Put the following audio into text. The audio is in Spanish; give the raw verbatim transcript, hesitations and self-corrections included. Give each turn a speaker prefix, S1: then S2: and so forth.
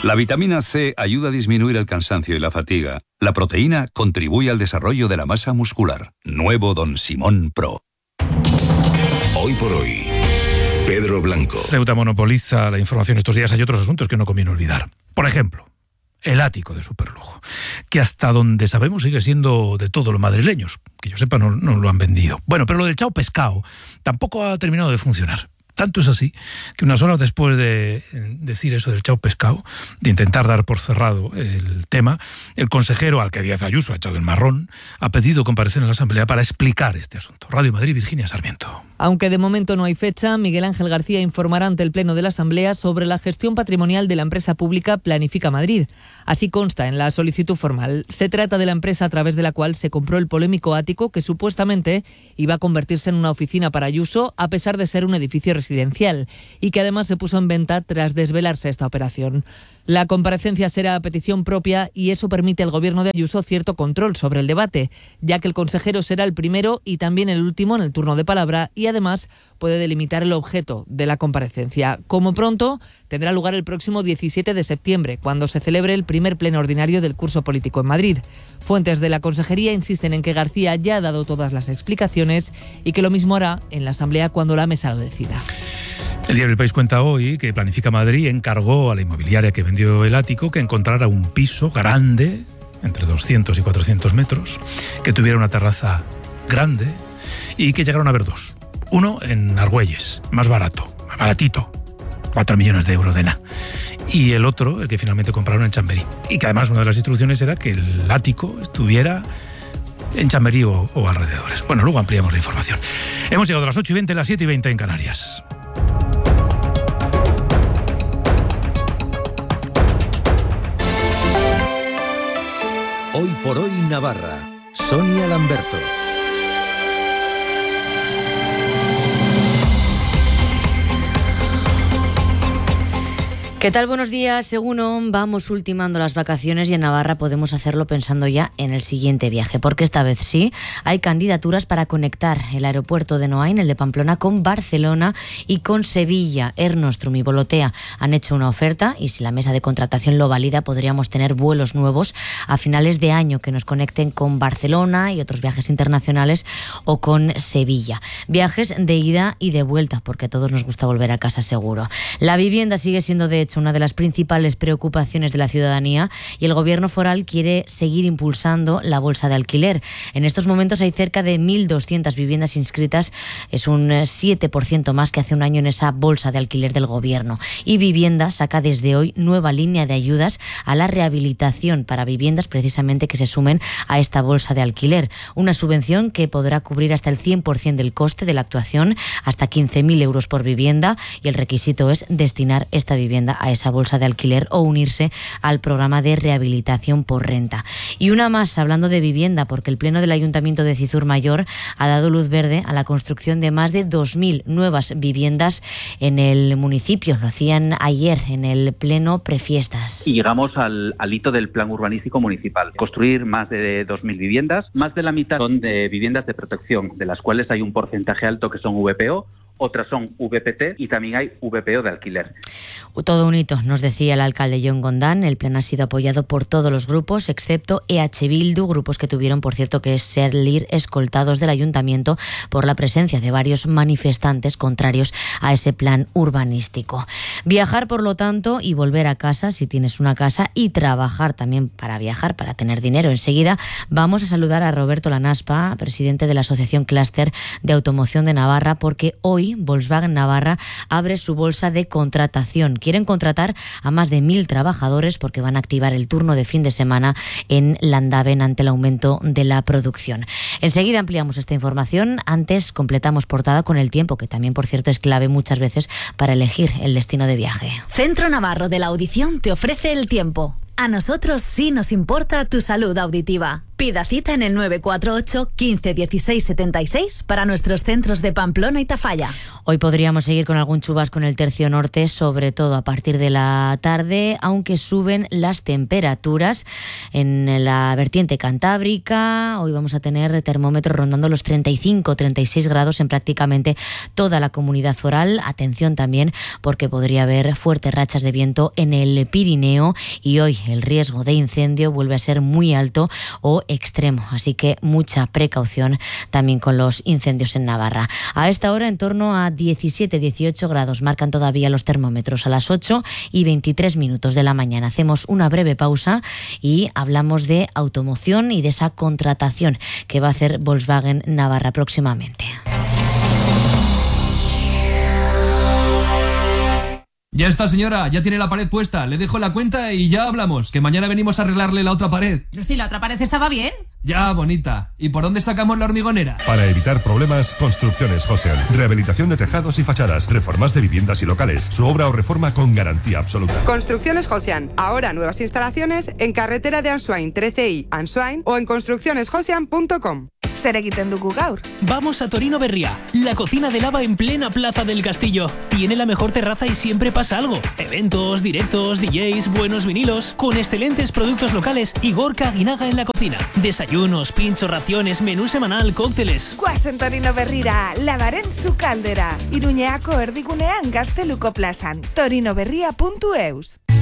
S1: La vitamina C ayuda a disminuir el cansancio y la fatiga. La proteína contribuye al desarrollo de la masa muscular. Nuevo Don Simón Pro.
S2: Hoy por hoy, Pedro Blanco.
S3: Ceuta monopoliza la información estos días. Hay otros asuntos que no conviene olvidar. Por ejemplo, el ático de superlujo, que hasta donde sabemos sigue siendo de todos los madrileños. Que yo sepa, no, no lo han vendido. Bueno, pero lo del Chao Pescado tampoco ha terminado de funcionar. Tanto es así que unas horas después de decir eso del Chao Pescado, de intentar dar por cerrado el tema, el consejero, al que Díaz Ayuso ha echado el marrón, ha pedido comparecer en la Asamblea para explicar este asunto. Radio Madrid, Virginia Sarmiento.
S4: Aunque de momento no hay fecha, Miguel Ángel García informará ante el Pleno de la Asamblea sobre la gestión patrimonial de la empresa pública Planifica Madrid. Así consta en la solicitud formal. Se trata de la empresa a través de la cual se compró el polémico ático que supuestamente iba a convertirse en una oficina para Ayuso, a pesar de ser un edificio residencial, y que además se puso en venta tras desvelarse esta operación. La comparecencia será a petición propia y eso permite al gobierno de Ayuso cierto control sobre el debate, ya que el consejero será el primero y también el último en el turno de palabra y además puede delimitar el objeto de la comparecencia. Como pronto, tendrá lugar el próximo diecisiete de septiembre, cuando se celebre el primer pleno ordinario del curso político en Madrid. Fuentes de la Consejería insisten en que García ya ha dado todas las explicaciones y que lo mismo hará en la Asamblea cuando la mesa lo decida.
S3: El diario El País cuenta hoy que Planifica Madrid encargó a la inmobiliaria que vendió el ático que encontrara un piso grande, entre doscientos y cuatrocientos metros, que tuviera una terraza grande y que llegaron a ver dos. Uno en Argüelles, más barato, más baratito, cuatro millones de euros de nada. Y el otro, el que finalmente compraron en Chamberí. Y que además una de las instrucciones era que el ático estuviera en Chamberí o, o alrededores. Bueno, luego ampliamos la información. Hemos llegado a las ocho y veinte, las siete y veinte en Canarias.
S2: Hoy por hoy Navarra. Sonia Lamberto.
S5: ¿Qué tal? Buenos días. Según vamos ultimando las vacaciones y en Navarra podemos hacerlo pensando ya en el siguiente viaje, porque esta vez sí hay candidaturas para conectar el aeropuerto de Noain, el de Pamplona, con Barcelona y con Sevilla. Air Nostrum y Volotea han hecho una oferta y si la mesa de contratación lo valida podríamos tener vuelos nuevos a finales de año que nos conecten con Barcelona y otros viajes internacionales o con Sevilla. Viajes de ida y de vuelta, porque a todos nos gusta volver a casa seguro. La vivienda sigue siendo de hecho una de las principales preocupaciones de la ciudadanía y el gobierno foral quiere seguir impulsando la bolsa de alquiler. En estos momentos hay cerca de mil doscientas viviendas inscritas, es un siete por ciento más que hace un año en esa bolsa de alquiler del gobierno. Y Vivienda saca desde hoy nueva línea de ayudas a la rehabilitación para viviendas precisamente que se sumen a esta bolsa de alquiler. Una subvención que podrá cubrir hasta el cien por ciento del coste de la actuación, hasta quince mil euros por vivienda, y el requisito es destinar esta vivienda a esa bolsa de alquiler o unirse al programa de rehabilitación por renta. Y una más, hablando de vivienda, porque el Pleno del Ayuntamiento de Cizur Mayor ha dado luz verde a la construcción de más de dos mil nuevas viviendas en el municipio. Lo hacían ayer en el Pleno Prefiestas.
S6: Y llegamos al, al hito del Plan Urbanístico Municipal. Construir más de dos mil viviendas, más de la mitad son de viviendas de protección, de las cuales hay un porcentaje alto que son V P O, otras son V P T y también hay V P O de alquiler.
S5: Todo un hito, nos decía el alcalde John Gondán. El plan ha sido apoyado por todos los grupos, excepto E H Bildu, grupos que tuvieron, por cierto, que salir escoltados del ayuntamiento por la presencia de varios manifestantes contrarios a ese plan urbanístico. Viajar, por lo tanto, y volver a casa, si tienes una casa, y trabajar también para viajar, para tener dinero. Enseguida vamos a saludar a Roberto Lanaspa, presidente de la Asociación Clúster de Automoción de Navarra, porque hoy Volkswagen Navarra abre su bolsa de contratación. Quieren contratar a más de mil trabajadores porque van a activar el turno de fin de semana en Landaven ante el aumento de la producción. Enseguida ampliamos esta información. Antes completamos portada con el tiempo, que también, por cierto, es clave muchas veces para elegir el destino de viaje.
S7: Centro Navarro de la Audición te ofrece el tiempo. A nosotros sí nos importa tu salud auditiva. Pida cita en el nueve cuatro ocho, quince, dieciséis, setenta y seis para nuestros centros de Pamplona y Tafalla.
S5: Hoy podríamos seguir con algún chubasco en el tercio norte, sobre todo a partir de la tarde, aunque suben las temperaturas en la vertiente cantábrica. Hoy vamos a tener termómetros rondando los treinta y cinco, treinta y seis grados en prácticamente toda la comunidad foral. Atención también porque podría haber fuertes rachas de viento en el Pirineo y hoy el riesgo de incendio vuelve a ser muy alto o extremo, así que mucha precaución también con los incendios en Navarra. A esta hora en torno a diecisiete, dieciocho grados marcan todavía los termómetros a las ocho y veintitrés minutos de la mañana. Hacemos una breve pausa y hablamos de automoción y de esa contratación que va a hacer Volkswagen Navarra próximamente.
S8: Ya está, señora, ya tiene la pared puesta. Le dejo la cuenta y ya hablamos, que mañana venimos a arreglarle la otra pared.
S9: Pero si la otra pared estaba bien.
S8: Ya, bonita. ¿Y por dónde sacamos la hormigonera?
S10: Para evitar problemas, Construcciones Josian. Rehabilitación de tejados y fachadas, reformas de viviendas y locales. Su obra o reforma con garantía absoluta.
S11: Construcciones Josian. Ahora nuevas instalaciones en carretera de Ansoain trece i, Ansoain o en construcciones josian punto com.
S12: Zer egiten dugu gaur?
S13: Vamos a Torino Berria, la cocina de lava en plena Plaza del Castillo. Tiene la mejor terraza y siempre pasa algo. Eventos, directos, D Js, buenos vinilos, con excelentes productos locales y Gorka Aguinaga en la cocina. Desayunos, pinchos, raciones, menú semanal, cócteles.
S12: Guazen Torino Berrira, lavaren su caldera. Iruñeako erdigunean Gazteluko plazan. torinoberria puntu eus.